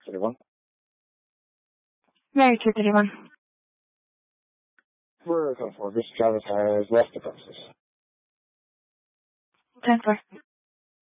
31. Mary 231. We're 10-4. Mr. Travis has left the premises. 10-4.